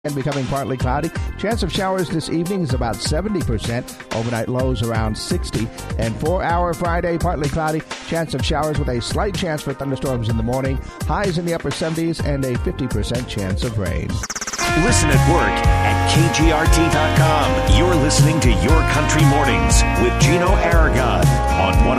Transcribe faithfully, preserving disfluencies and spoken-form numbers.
And becoming partly cloudy. Chance of showers this evening is about seventy percent. Overnight lows around sixty. And four-hour Friday, partly cloudy. Chance of showers with a slight chance for thunderstorms in the morning. Highs in the upper seventies and a fifty percent chance of rain. Listen at work at K G R T dot com. You're listening to Your Country Mornings with Gino Aragon on one